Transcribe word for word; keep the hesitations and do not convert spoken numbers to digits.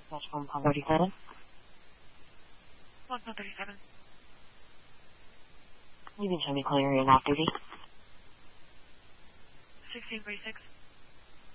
Dispatch phone call thirty-seven. one thirty-seven. You can show me clear area and off duty. sixteen forty-six.